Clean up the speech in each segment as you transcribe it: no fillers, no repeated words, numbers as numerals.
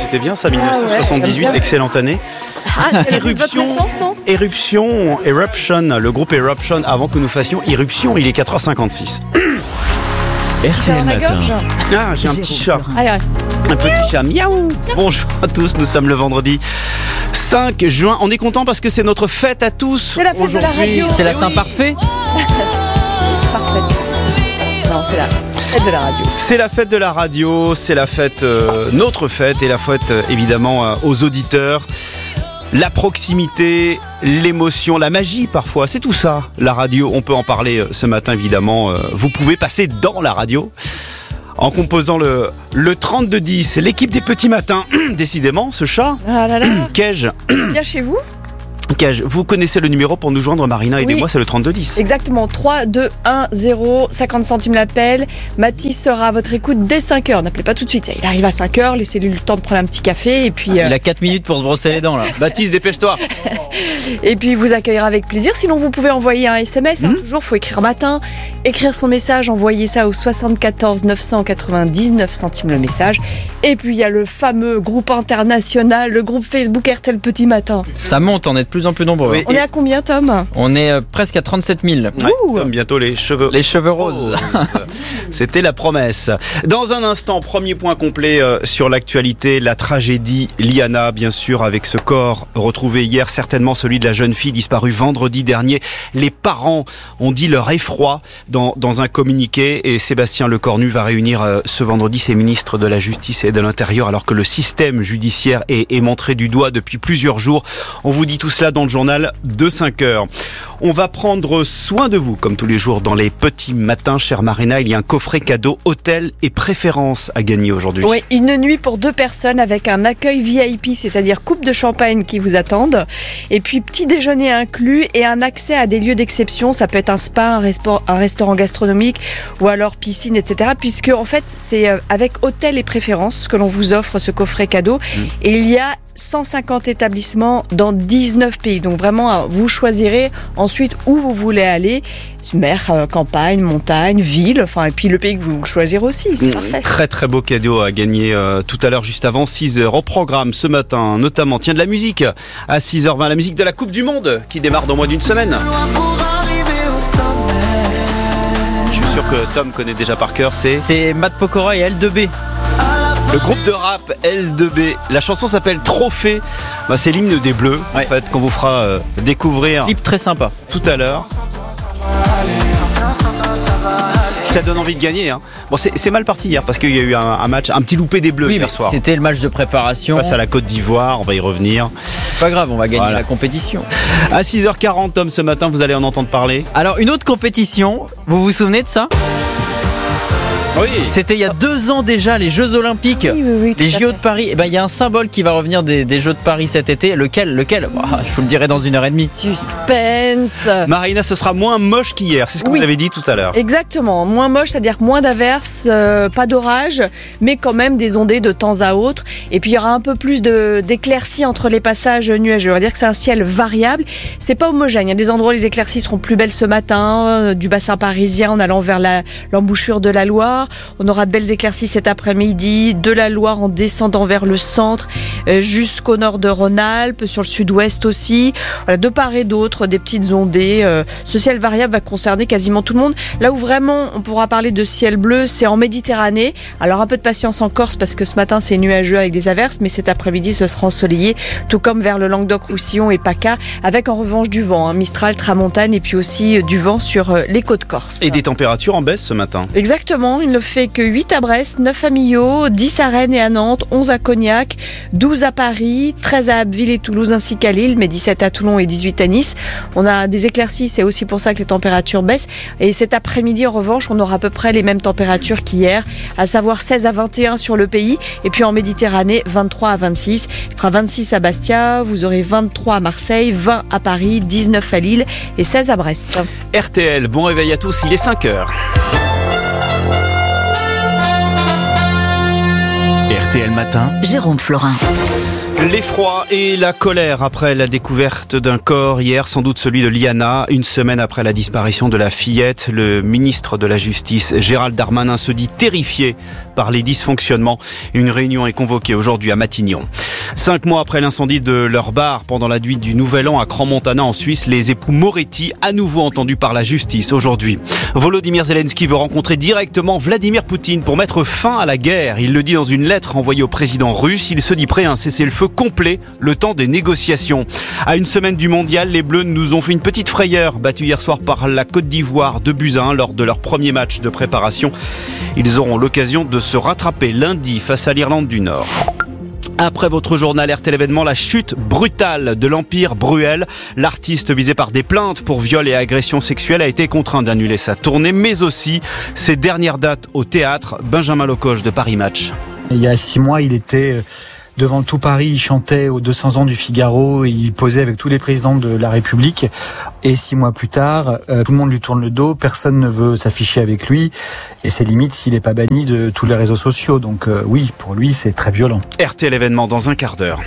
c'était bien ça, 1978, excellente année. C'est Éruption, votre naissance, non ? Éruption, le groupe Éruption, avant que nous fassions Irruption, il est 4h56. RTL Matin. Ah, j'ai un petit chat. Allez. Un petit chat, miaou. Bonjour à tous, nous sommes le vendredi 5 juin. On est content parce que c'est notre fête à tous. C'est la fête de la radio. C'est la Saint-Parfait. Parfait. Non, c'est la fête de la radio. C'est la fête de la radio, c'est la fête, notre fête et la fête évidemment aux auditeurs. La proximité, l'émotion, la magie parfois, c'est tout ça, la radio. On peut en parler ce matin évidemment. Vous pouvez passer dans la radio en composant le 3210, l'équipe des petits matins. Décidément, ce chat, Ah là là. Kej, Bien chez vous ? vous connaissez le numéro pour nous joindre, Marina, aidez-moi, Oui. c'est le 3210. Exactement, 3, 2, 1, 0, 50 centimes l'appel. Mathis sera à votre écoute dès 5h. N'appelez pas tout de suite. Il arrive à 5h, laissez-lui le temps de prendre un petit café et puis, Il a 4 minutes pour se brosser les dents là. Baptiste, dépêche-toi. et puis il vous accueillera avec plaisir. Sinon, vous pouvez envoyer un SMS. Toujours, il faut écrire matin, écrire son message, envoyer ça au 74 999 centimes le message. Et puis il y a le fameux groupe international, le groupe Facebook RTL Petit Matin. Ça monte, on est de plus en plus nombreux. Oui. On est à combien, Tom ? On est presque à 37 000. Ouais, Tom, bientôt les cheveux. Les cheveux roses. C'était la promesse. Dans un instant, premier point complet sur l'actualité, la tragédie Liana, bien sûr, avec ce corps retrouvé hier, certainement celui de la jeune fille disparue vendredi dernier. Les parents ont dit leur effroi dans un communiqué et Sébastien Lecornu va réunir ce vendredi ses ministres de la Justice et de l'Intérieur alors que le système judiciaire est montré du doigt depuis plusieurs jours. On vous dit tout cela dans le journal de 5 heures. On va prendre soin de vous, comme tous les jours, dans les petits matins. Chère Marina, il y a un coffret cadeau hôtel et préférence à gagner aujourd'hui. Oui, une nuit pour 2 personnes avec un accueil VIP, c'est-à-dire coupe de champagne qui vous attendent. Et puis petit déjeuner inclus et un accès à des lieux d'exception. Ça peut être un spa, un restaurant gastronomique ou alors piscine, etc. Puisque en fait, c'est avec hôtel et préférence que l'on vous offre ce coffret cadeau. Et il y a 150 établissements dans 19 pays. Donc vraiment, vous choisirez ensuite où vous voulez aller. Mer, campagne, montagne, ville, enfin, et puis le pays que vous choisirez aussi. C'est parfait. Très très beau cadeau à gagner tout à l'heure, juste avant 6h. Au programme ce matin, notamment, tiens, de la musique à 6h20. La musique de la Coupe du Monde qui démarre dans moins d'une semaine. Je suis sûr que Tom connaît déjà par cœur, C'est Matt Pokora et L2B. le groupe de rap L2B. La chanson s'appelle Trophée. C'est l'hymne des Bleus, Ouais. en fait, qu'on vous fera découvrir Clip très sympa. tout à l'heure. Ça donne envie de gagner. Hein. Bon, c'est mal parti hier parce qu'il y a eu un match, un petit loupé des Bleus Oui, mais hier soir. c'était le match de préparation. Face à la Côte d'Ivoire, on va y revenir. Pas grave, on va gagner Voilà. la compétition. À 6h40, Tom, ce matin, vous allez en entendre parler. Alors, une autre compétition, vous vous souvenez de ça ? Oui. C'était il y a 2 ans déjà, les Jeux Olympiques. Oui, tout Les à JO fait. de Paris. Et ben, il y a un symbole qui va revenir des Jeux de Paris cet été. Lequel Bah, je vous le dirai dans 1h30. Suspense. Marina, ce sera moins moche qu'hier, c'est ce que Oui. vous avez dit tout à l'heure. Exactement, moins moche, c'est-à-dire moins d'averses, pas d'orage, mais quand même des ondées de temps à autre. Et puis il y aura un peu plus d'éclaircies entre les passages nuageux. On va dire que c'est un ciel variable, c'est pas homogène. Il y a des endroits où les éclaircies seront plus belles ce matin, du bassin parisien en allant vers l'embouchure de la Loire. On aura de belles éclaircies cet après-midi, de la Loire en descendant vers le centre, jusqu'au nord de Rhône-Alpes, sur le sud-ouest aussi. Voilà, de part et d'autre, des petites ondées. Ce ciel variable va concerner quasiment tout le monde. Là où vraiment on pourra parler de ciel bleu, c'est en Méditerranée. Alors un peu de patience en Corse parce que ce matin c'est nuageux avec des averses, mais cet après-midi ce sera ensoleillé, tout comme vers le Languedoc-Roussillon et PACA, avec en revanche du vent, Mistral, Tramontane et puis aussi du vent sur les côtes corses. Et des températures en baisse ce matin. Exactement, il ne fait que 8 à Brest, 9 à Millau, 10 à Rennes et à Nantes, 11 à Cognac, 12 à Paris, 13 à Abbeville et Toulouse ainsi qu'à Lille, mais 17 à Toulon et 18 à Nice. On a des éclaircies, c'est aussi pour ça que les températures baissent. Et cet après-midi, en revanche, on aura à peu près les mêmes températures qu'hier, à savoir 16 à 21 sur le pays. Et puis en Méditerranée, 23 à 26. Il fera 26 à Bastia, vous aurez 23 à Marseille, 20 à Paris, 19 à Lille et 16 à Brest. RTL, bon réveil à tous, il est 5h. RTL Matin. Jérôme Florin. L'effroi et la colère après la découverte d'un corps hier, sans doute celui de Liana, une semaine après la disparition de la fillette. Le ministre de la Justice, Gérald Darmanin, se dit terrifié par les dysfonctionnements. Une réunion est convoquée aujourd'hui à Matignon. 5 mois après l'incendie de leur bar pendant la nuit du Nouvel An à Crans-Montana en Suisse, les époux Moretti, à nouveau entendus par la justice aujourd'hui. Volodymyr Zelensky veut rencontrer directement Vladimir Poutine pour mettre fin à la guerre. Il le dit dans une lettre envoyée au président russe. Il se dit prêt à un cessez-le-feu complet le temps des négociations. À une semaine du mondial, les Bleus nous ont fait une petite frayeur, battus hier soir par la Côte d'Ivoire 2-1 lors de leur premier match de préparation. Ils auront l'occasion de se rattraper lundi face à l'Irlande du Nord. Après votre journal RTL événement, la chute brutale de l'Empire Bruel. L'artiste visé par des plaintes pour viol et agression sexuelle a été contraint d'annuler sa tournée, mais aussi ses dernières dates au théâtre. Benjamin Locoche de Paris Match. Il y a 6 mois, il était devant tout Paris, il chantait aux 200 ans du Figaro, il posait avec tous les présidents de la République. Et 6 mois plus tard, tout le monde lui tourne le dos, personne ne veut s'afficher avec lui. Et c'est limite s'il n'est pas banni de tous les réseaux sociaux. Donc oui, pour lui, c'est très violent. RTL événement dans un quart d'heure.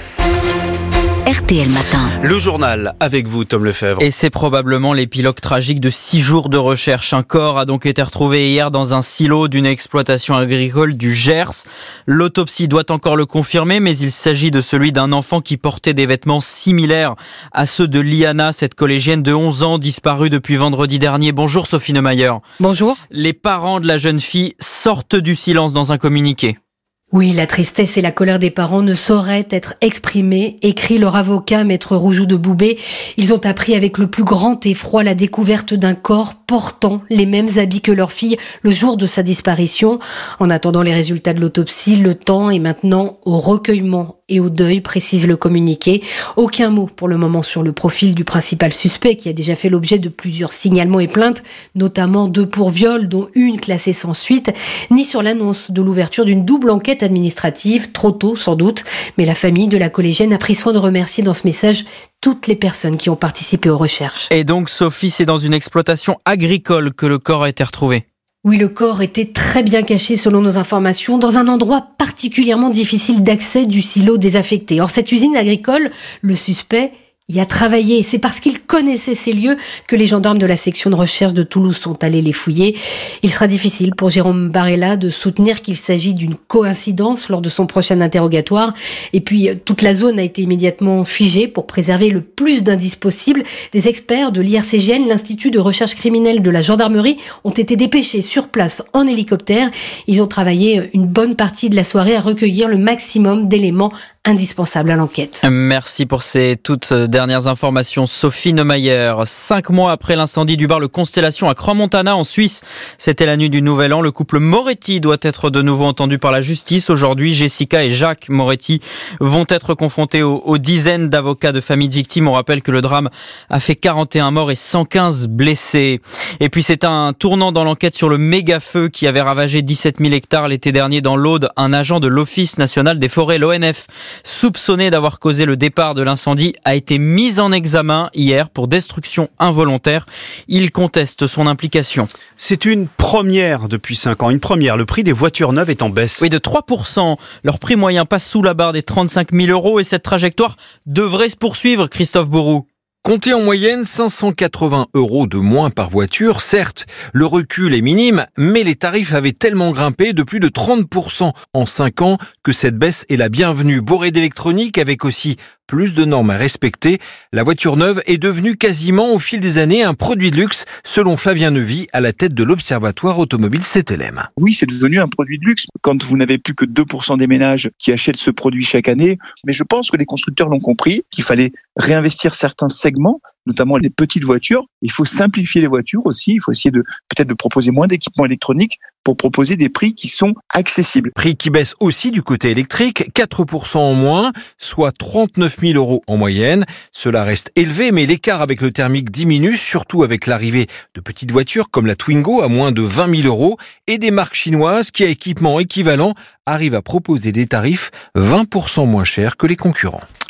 RTL Matin. Le journal avec vous, Tom Lefebvre. Et c'est probablement l'épilogue tragique de 6 jours de recherche. Un corps a donc été retrouvé hier dans un silo d'une exploitation agricole du Gers. L'autopsie doit encore le confirmer, mais il s'agit de celui d'un enfant qui portait des vêtements similaires à ceux de Liana, cette collégienne de 11 ans disparue depuis vendredi dernier. Bonjour Sophie Neumayer. Bonjour. Les parents de la jeune fille sortent du silence dans un communiqué. Oui, la tristesse et la colère des parents ne sauraient être exprimées, écrit leur avocat, maître Roujoux de Boubé. Ils ont appris avec le plus grand effroi la découverte d'un corps portant les mêmes habits que leur fille le jour de sa disparition. En attendant les résultats de l'autopsie, le temps est maintenant au recueillement et au deuil, précise le communiqué. Aucun mot pour le moment sur le profil du principal suspect qui a déjà fait l'objet de plusieurs signalements et plaintes, notamment 2 pour viol, dont une classée sans suite, ni sur l'annonce de l'ouverture d'une double enquête administrative, trop tôt sans doute, mais la famille de la collégienne a pris soin de remercier dans ce message toutes les personnes qui ont participé aux recherches. Et donc Sophie, c'est dans une exploitation agricole que le corps a été retrouvé. Oui, le corps était très bien caché selon nos informations, dans un endroit particulièrement difficile d'accès du silo désaffecté. Or, cette usine agricole, le suspect y a travaillé. C'est parce qu'il connaissait ces lieux que les gendarmes de la section de recherche de Toulouse sont allés les fouiller. Il sera difficile pour Jérôme Barella de soutenir qu'il s'agit d'une coïncidence lors de son prochain interrogatoire. Et puis, toute la zone a été immédiatement figée pour préserver le plus d'indices possible. Des experts de l'IRCGN, l'Institut de recherche criminelle de la gendarmerie, ont été dépêchés sur place en hélicoptère. Ils ont travaillé une bonne partie de la soirée à recueillir le maximum d'éléments indispensables à l'enquête. Merci pour ces toutes dernières informations, Sophie Neumayer. 5 mois après l'incendie du bar Le Constellation à Crans-Montana en Suisse, c'était la nuit du Nouvel An. Le couple Moretti doit être de nouveau entendu par la justice. Aujourd'hui, Jessica et Jacques Moretti vont être confrontés aux dizaines d'avocats de familles de victimes. On rappelle que le drame a fait 41 morts et 115 blessés. Et puis c'est un tournant dans l'enquête sur le méga-feu qui avait ravagé 17 000 hectares l'été dernier dans l'Aude. Un agent de l'Office national des forêts, l'ONF, soupçonné d'avoir causé le départ de l'incendie, a été mis en examen hier pour destruction involontaire. Il conteste son implication. C'est une première depuis 5 ans. Une première. Le prix des voitures neuves est en baisse. Oui, de 3%. Leur prix moyen passe sous la barre des 35 000 € et cette trajectoire devrait se poursuivre, Christophe Bourroux. Comptez en moyenne 580 € de moins par voiture. Certes, le recul est minime, mais les tarifs avaient tellement grimpé de plus de 30% en 5 ans que cette baisse est la bienvenue. Bourrée d'électronique avec aussi plus de normes à respecter, la voiture neuve est devenue quasiment au fil des années un produit de luxe, selon Flavien Neuvy, à la tête de l'Observatoire automobile CTLM. Oui, c'est devenu un produit de luxe quand vous n'avez plus que 2% des ménages qui achètent ce produit chaque année. Mais je pense que les constructeurs l'ont compris, qu'il fallait réinvestir certains segments, notamment les petites voitures. Il faut simplifier les voitures aussi. Il faut essayer peut-être de proposer moins d'équipements électroniques pour proposer des prix qui sont accessibles. Prix qui baisse aussi du côté électrique, 4% en moins, soit 39 000 € en moyenne. Cela reste élevé, mais l'écart avec le thermique diminue, surtout avec l'arrivée de petites voitures comme la Twingo à moins de 20 000 € et des marques chinoises qui, à équipement équivalent, arrivent à proposer des tarifs 20% moins chers que les concurrents.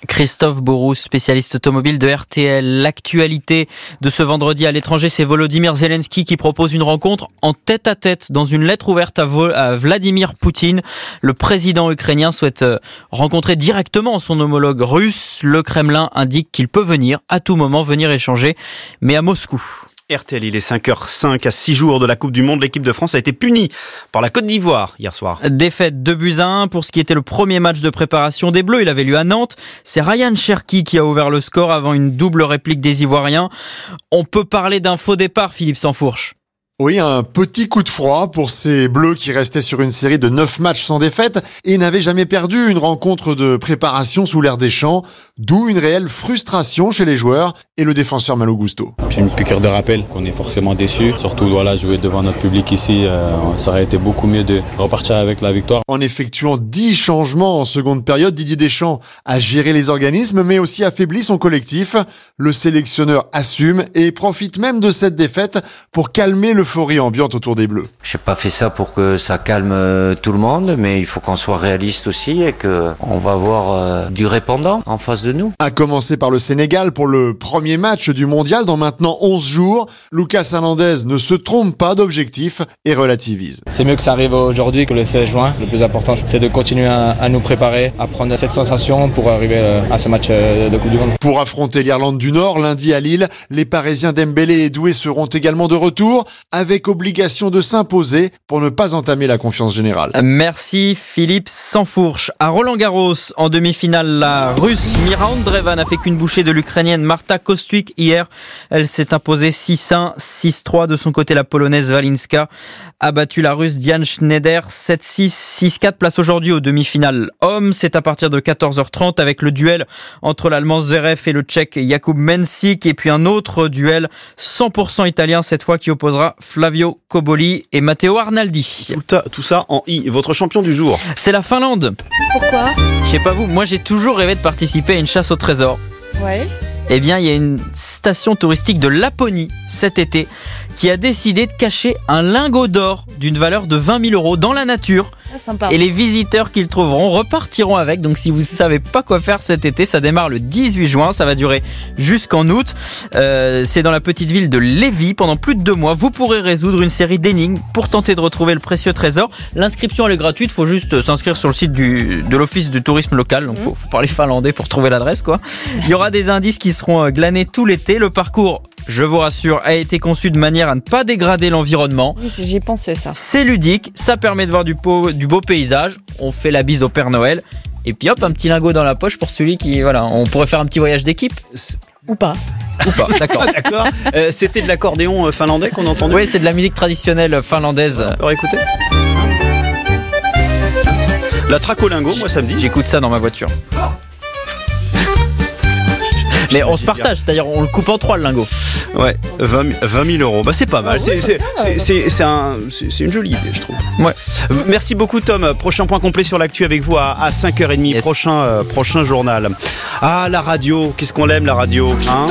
Christophe Bourous, spécialiste automobile de RTL. L'actualité de ce vendredi à l'étranger, c'est Volodymyr Zelensky qui propose une rencontre en tête-à-tête dans une lettre ouverte à Vladimir Poutine. Le président ukrainien souhaite rencontrer directement son homologue russe. Le Kremlin indique qu'il peut venir à tout moment, venir échanger, mais à Moscou. RTL, il est 5h05 à 6 jours de la Coupe du Monde. L'équipe de France a été punie par la Côte d'Ivoire hier soir. Défaite 2-1 pour ce qui était le premier match de préparation des Bleus. Il avait lieu à Nantes. C'est Ryan Cherki qui a ouvert le score avant une double réplique des Ivoiriens. On peut parler d'un faux départ, Philippe Sansfourche. Oui, un petit coup de froid pour ces Bleus qui restaient sur une série de 9 matchs sans défaite et n'avaient jamais perdu une rencontre de préparation sous l'ère Deschamps, d'où une réelle frustration chez les joueurs et le défenseur Malo Gusto. C'est une piqûre de rappel qu'on est forcément déçu, surtout jouer devant notre public ici, ça aurait été beaucoup mieux de repartir avec la victoire. En effectuant 10 changements en seconde période, Didier Deschamps a géré les organismes mais aussi affaibli son collectif. Le sélectionneur assume et profite même de cette défaite pour calmer l'euphorie ambiante autour des Bleus. J'ai pas fait ça pour que ça calme tout le monde, mais il faut qu'on soit réaliste aussi et qu'on va avoir du répondant en face de nous. À commencer par le Sénégal pour le premier match du mondial dans maintenant 11 jours. Lucas Hernandez ne se trompe pas d'objectif et relativise. C'est mieux que ça arrive aujourd'hui que le 16 juin. Le plus important, c'est de continuer à nous préparer, à prendre cette sensation pour arriver à ce match de Coupe du Monde. Pour affronter l'Irlande du Nord, lundi à Lille, les Parisiens Dembélé et Doué seront également de retour, avec obligation de s'imposer pour ne pas entamer la confiance générale. Merci Philippe Sansfourche. À Roland-Garros, en demi-finale, la Russe Mira Andreeva n'a fait qu'une bouchée de l'Ukrainienne Marta Kostyuk hier. Elle s'est imposée 6-1, 6-3. De son côté, la Polonaise Walinska a battu la Russe Diane Schneider 7-6, 6-4. Place aujourd'hui aux demi-finales hommes. C'est à partir de 14h30 avec le duel entre l'Allemand Zverev et le Tchèque Jakub Mensik. Et puis un autre duel 100% italien cette fois qui opposera Flavio Cobolli et Matteo Arnaldi. Tout ça en I. Votre champion du jour, c'est la Finlande. Pourquoi ? Je sais pas vous, moi j'ai toujours rêvé de participer à une chasse au trésor. Ouais. Eh bien, il y a une station touristique de Laponie cet été qui a décidé de cacher un lingot d'or d'une valeur de 20 000 € dans la nature. Ah, sympa. Et les visiteurs qui le trouveront repartiront avec. Donc si vous ne savez pas quoi faire cet été, ça démarre le 18 juin, ça va durer jusqu'en août. C'est dans la petite ville de Lévis. Pendant plus de 2 mois, vous pourrez résoudre une série d'énigmes pour tenter de retrouver le précieux trésor. L'inscription elle est gratuite, il faut juste s'inscrire sur le site de l'office du tourisme local. Donc faut parler finlandais pour trouver l'adresse, quoi. Il y aura des indices qui seront glanés tout l'été. Le parcours, je vous rassure, a été conçu de manière à ne pas dégrader l'environnement. Oui, j'y pensais ça. C'est ludique, ça permet de voir du beau paysage. On fait la bise au Père Noël. Et puis hop, un petit lingot dans la poche pour celui qui... Voilà, on pourrait faire un petit voyage d'équipe. Ou pas. D'accord. D'accord. C'était de l'accordéon finlandais qu'on entendait. Oui, c'est de la musique traditionnelle finlandaise. On va écouter. La tracolingo, moi ça me dit. J'écoute ça dans ma voiture. Mais on se partage, c'est-à-dire on le coupe en 3 le lingot. Ouais, 20 000 €. Bah c'est pas mal. C'est une jolie idée, je trouve. Ouais. Merci beaucoup Tom. Prochain point complet sur l'actu avec vous à 5h30. Yes. Prochain journal. Ah la radio, qu'est-ce qu'on l'aime la radio, hein?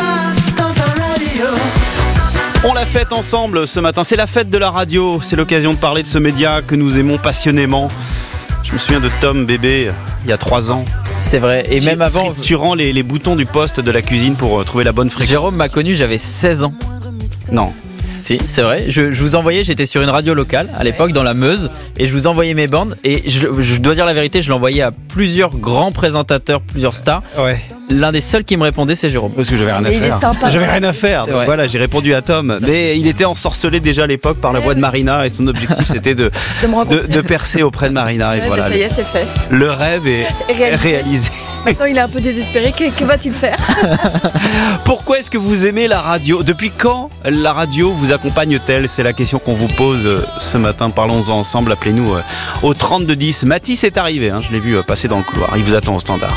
On l'a fête ensemble ce matin. C'est la fête de la radio. C'est l'occasion de parler de ce média que nous aimons passionnément. Je me souviens de Tom bébé il y a 3 ans. C'est vrai, et même avant... Tu rends les boutons du poste de la cuisine pour trouver la bonne fréquence. Jérôme m'a connu, j'avais 16 ans. Non. Si, c'est vrai. Je vous envoyais, j'étais sur une radio locale à l'époque dans la Meuse et je vous envoyais mes bandes et je dois dire la vérité, je l'envoyais à plusieurs grands présentateurs, plusieurs stars. Ouais. L'un des seuls qui me répondait, c'est Jérôme. Parce que j'avais rien à faire. Il est sympa. J'avais rien à faire. Donc voilà, j'ai répondu à Tom. Mais il était ensorcelé déjà à l'époque par la voix de Marina et son objectif c'était de percer auprès de Marina. Et voilà. Ça y est, c'est fait. Le rêve est réalisé. Maintenant, il est un peu désespéré. Que va-t-il faire? Pourquoi est-ce que vous aimez la radio? Depuis quand la radio vous accompagne-t-elle? C'est la question qu'on vous pose ce matin. Parlons-en ensemble. Appelez-nous au 3210. Mathis est arrivé. Hein, je l'ai vu passer dans le couloir. Il vous attend au standard.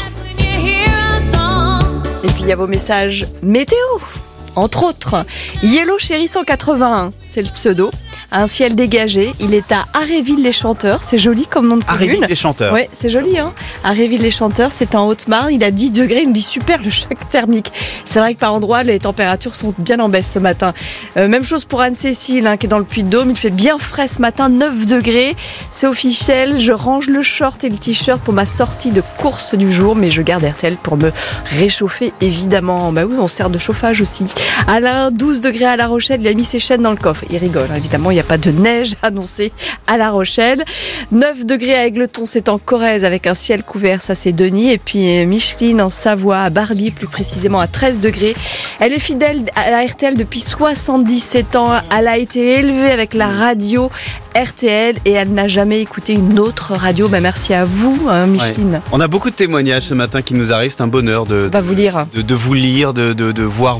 Et puis il y a vos messages météo. Entre autres, Yellow Chéri 181, c'est le pseudo. un ciel dégagé. Il est à Aréville-les-Chanteurs, c'est joli comme nom de commune. Aréville-les-Chanteurs. Ouais, c'est joli, hein. Aréville-les-Chanteurs, c'est en Haute-Marne. Il a 10 degrés, il me dit super le choc thermique. C'est vrai que par endroits, les températures sont bien en baisse ce matin. Même chose pour Anne-Cécile, qui est dans le Puy-de-Dôme. Il fait bien frais ce matin, 9 degrés. C'est officiel, je range le short et le t-shirt pour ma sortie de course du jour, mais je garde RTL pour me réchauffer, évidemment. Bah oui, on sert de chauffage aussi. Alain, 12 degrés à La Rochelle, il a mis ses chaînes dans le coffre. Il rigole, évidemment, il n'y a pas de neige annoncée à La Rochelle. 9 degrés à Égletons, c'est en Corrèze avec un ciel couvert, ça c'est Denis. Et puis Micheline en Savoie, à Barbie, plus précisément à 13 degrés. Elle est fidèle à RTL depuis 77 ans. Elle a été élevée avec la radio RTL et elle n'a jamais écouté une autre radio. Bah, merci à vous, Micheline. Ouais. On a beaucoup de témoignages ce matin qui nous arrivent. C'est un bonheur de vous lire, de voir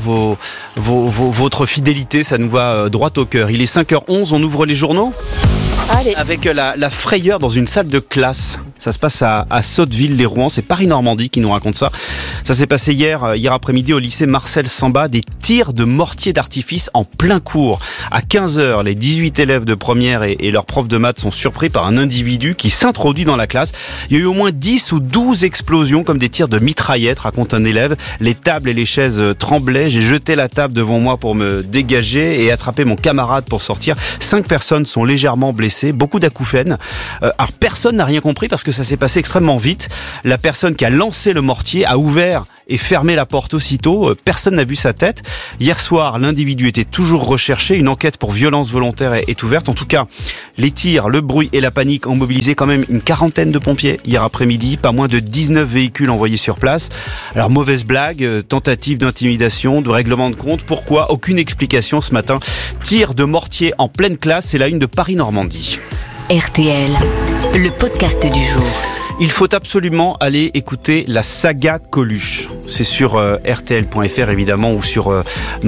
votre fidélité. Ça nous va droit au cœur. Il est 5h11, on ouvre les journaux. Allez. Avec la frayeur dans une salle de classe. Ça se passe à Sotteville-les-Rouen. C'est Paris-Normandie qui nous raconte ça. Ça s'est passé hier après-midi au lycée Marcel Samba. Des tirs de mortier d'artifice en plein cours. À 15h, les 18 élèves de première et leurs profs de maths sont surpris par un individu qui s'introduit dans la classe. Il y a eu au moins 10 ou 12 explosions comme des tirs de mitraillettes, raconte un élève. Les tables et les chaises tremblaient. J'ai jeté la table devant moi pour me dégager et attraper mon camarade pour sortir. 5 personnes sont légèrement blessées. Beaucoup d'acouphènes. Alors personne n'a rien compris parce que ça s'est passé extrêmement vite. La personne qui a lancé le mortier a ouvert et fermé la porte aussitôt. Personne n'a vu sa tête. Hier soir, l'individu était toujours recherché. Une enquête pour violence volontaire est ouverte. En tout cas, les tirs, le bruit et la panique ont mobilisé quand même une quarantaine de pompiers hier après-midi. Pas moins de 19 véhicules envoyés sur place. Alors mauvaise blague, tentative d'intimidation, de règlement de compte. Pourquoi ? Aucune explication ce matin. Tir de mortier en pleine classe, c'est la une de Paris-Normandie. RTL, le podcast du jour. Il faut absolument aller écouter la saga Coluche. C'est sur rtl.fr évidemment ou sur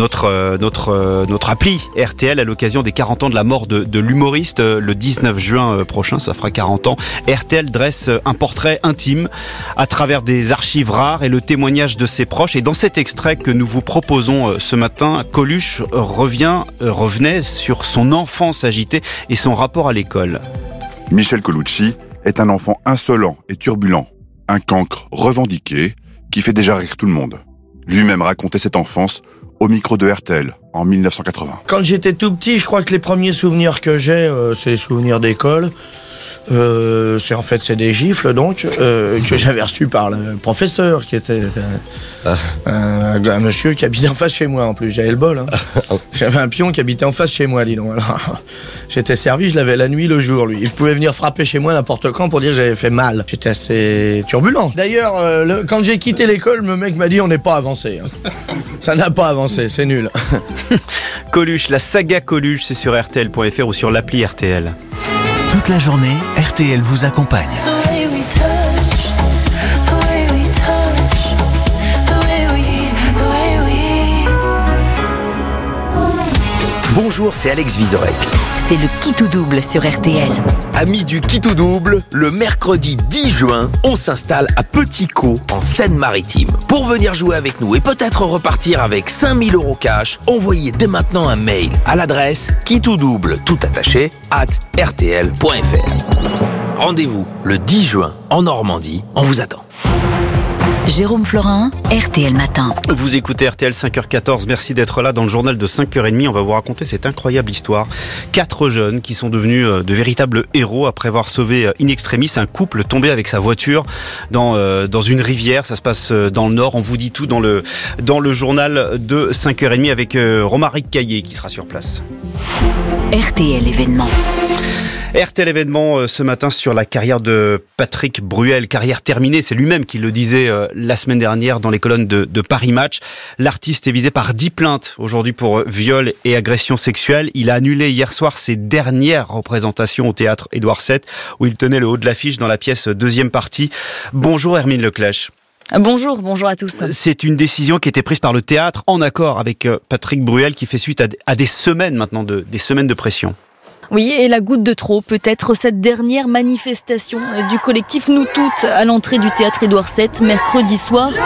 notre appli RTL à l'occasion des 40 ans de la mort de l'humoriste le 19 juin prochain, ça fera 40 ans. RTL dresse un portrait intime à travers des archives rares et le témoignage de ses proches. Et dans cet extrait que nous vous proposons ce matin, Coluche revenait sur son enfance agitée et son rapport à l'école. Michel Colucci est un enfant insolent et turbulent, un cancre revendiqué qui fait déjà rire tout le monde. Lui-même racontait cette enfance au micro de RTL en 1980. Quand j'étais tout petit, je crois que les premiers souvenirs que j'ai, c'est les souvenirs d'école. C'est des gifles donc que j'avais reçus par le professeur qui était un monsieur qui habitait en face chez moi en plus, j'avais le bol J'avais un pion qui habitait en face chez moi, dis donc. Alors, j'étais servi, je l'avais la nuit, le jour lui. Il pouvait venir frapper chez moi n'importe quand pour dire que j'avais fait mal. J'étais assez turbulent. D'ailleurs, quand j'ai quitté l'école, le mec m'a dit on n'est pas avancé. Ça n'a pas avancé, c'est nul. Coluche, la saga Coluche, c'est sur rtl.fr ou sur l'appli RTL. Toute la journée, RTL vous accompagne. Bonjour, c'est Alex Vizorek. C'est le Qui tout double sur RTL. Amis du Qui tout double, le mercredi 10 juin, on s'installe à Petit Caux, en Seine-Maritime. Pour venir jouer avec nous et peut-être repartir avec 5 000 € cash, envoyez dès maintenant un mail à l'adresse quietoutdouble, tout attaché, @rtl.fr. Rendez-vous le 10 juin en Normandie, on vous attend. Jérôme Florin, RTL Matin. Vous écoutez RTL 5h14, merci d'être là dans le journal de 5h30. On va vous raconter cette incroyable histoire. 4 jeunes qui sont devenus de véritables héros après avoir sauvé in extremis un couple tombé avec sa voiture dans une rivière. Ça se passe dans le Nord. On vous dit tout dans le journal de 5h30 avec Romaric Caillé qui sera sur place. RTL événement. RTL événement ce matin sur la carrière de Patrick Bruel, carrière terminée, c'est lui-même qui le disait la semaine dernière dans les colonnes de Paris Match. L'artiste est visé par 10 plaintes aujourd'hui pour viol et agression sexuelle. Il a annulé hier soir ses dernières représentations au théâtre Édouard VII où il tenait le haut de l'affiche dans la pièce deuxième partie. Bonjour Hermine Leclèche. Bonjour à tous. C'est une décision qui a été prise par le théâtre en accord avec Patrick Bruel qui fait suite à des semaines maintenant, des semaines de pression. Oui, et la goutte de trop, peut-être cette dernière manifestation du collectif Nous Toutes à l'entrée du théâtre Édouard VII mercredi soir.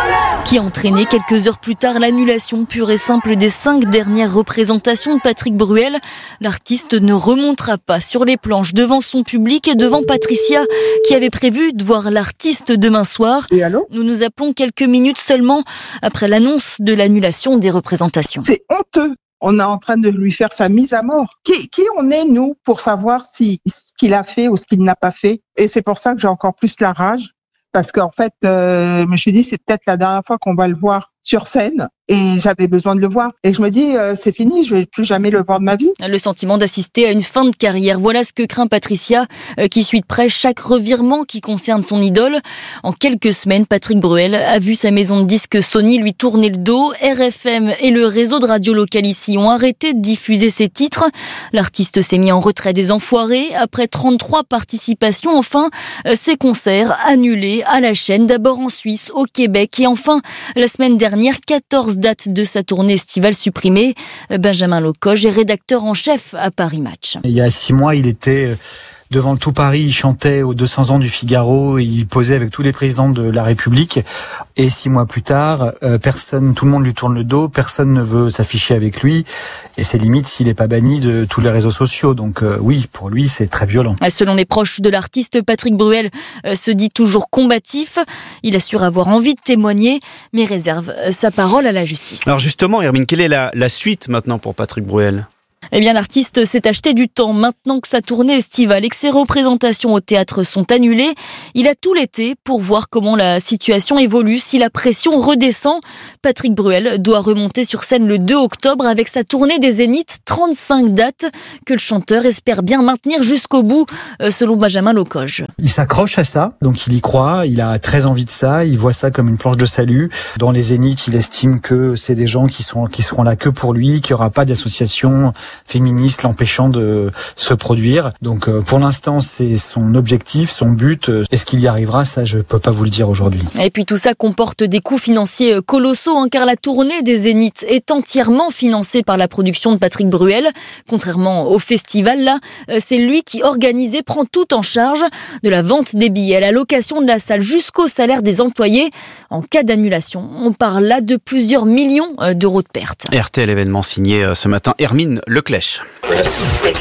qui a entraîné quelques heures plus tard l'annulation pure et simple des 5 dernières représentations de Patrick Bruel. L'artiste ne remontera pas sur les planches devant son public et devant Patricia qui avait prévu de voir l'artiste demain soir. Et allô ? Nous nous appelons quelques minutes seulement après l'annonce de l'annulation des représentations. C'est honteux. On est en train de lui faire sa mise à mort. Qui on est, nous, pour savoir ce qu'il a fait ou ce qu'il n'a pas fait ? Et c'est pour ça que j'ai encore plus la rage. Parce qu'en fait, je me suis dit, c'est peut-être la dernière fois qu'on va le voir sur scène. Et j'avais besoin de le voir. Et je me dis, c'est fini, je vais plus jamais le voir de ma vie. Le sentiment d'assister à une fin de carrière. Voilà ce que craint Patricia, qui suit de près chaque revirement qui concerne son idole. En quelques semaines, Patrick Bruel a vu sa maison de disques Sony lui tourner le dos. RFM et le réseau de radio local ici ont arrêté de diffuser ses titres. L'artiste s'est mis en retrait des Enfoirés. Après 33 participations, enfin, ses concerts annulés à la chaîne. D'abord en Suisse, au Québec et enfin, la semaine dernière, 14 dates de sa tournée estivale supprimée. Benjamin Locoge est rédacteur en chef à Paris Match. Il y a 6 mois, il était devant le tout Paris, il chantait aux 200 ans du Figaro, il posait avec tous les présidents de la République. Et 6 mois plus tard, tout le monde lui tourne le dos, personne ne veut s'afficher avec lui. Et c'est limite s'il n'est pas banni de tous les réseaux sociaux. Donc oui, pour lui, c'est très violent. Selon les proches de l'artiste, Patrick Bruel se dit toujours combatif. Il assure avoir envie de témoigner, mais réserve sa parole à la justice. Alors justement, Hermine, quelle est la suite maintenant pour Patrick Bruel ? Eh bien, l'artiste s'est acheté du temps. Maintenant que sa tournée estivale et que ses représentations au théâtre sont annulées, il a tout l'été pour voir comment la situation évolue. Si la pression redescend, Patrick Bruel doit remonter sur scène le 2 octobre avec sa tournée des Zéniths. 35 dates que le chanteur espère bien maintenir jusqu'au bout, selon Benjamin Locoge. Il s'accroche à ça, donc il y croit, il a très envie de ça, il voit ça comme une planche de salut. Dans les Zéniths, il estime que c'est des gens qui seront là que pour lui, qu'il n'y aura pas d'association féministe l'empêchant de se produire. Donc pour l'instant, c'est son objectif, son but. Est-ce qu'il y arrivera ? Ça, je peux pas vous le dire aujourd'hui. Et puis tout ça comporte des coûts financiers colossaux, car la tournée des Zéniths est entièrement financée par la production de Patrick Bruel. Contrairement au festival, là, c'est lui qui organise et prend tout en charge, de la vente des billets à la location de la salle jusqu'au salaire des employés. En cas d'annulation, on parle là de plusieurs millions d'euros de pertes. RTL événement signé ce matin Hermine Leclèche.